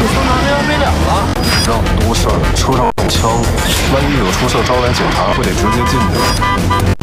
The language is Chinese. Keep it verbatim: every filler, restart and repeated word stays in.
说拿没完没了了。 让多事儿，车上有枪，万一有出事招来警察，会得直接进去。